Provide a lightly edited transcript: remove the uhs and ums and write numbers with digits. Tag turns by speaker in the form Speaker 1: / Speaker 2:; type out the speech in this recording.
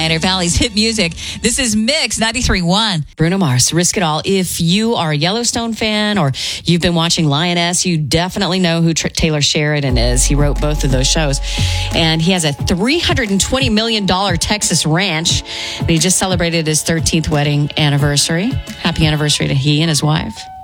Speaker 1: Pioneer Valley's hit music. This is Mix 93.1.
Speaker 2: Bruno Mars, Risk It All. If you are a Yellowstone fan or you've been watching Lioness, you definitely know who Taylor Sheridan is. He wrote both of those shows. And he has a $320 million Texas ranch. And he just celebrated his 13th wedding anniversary. Happy anniversary to he and his wife.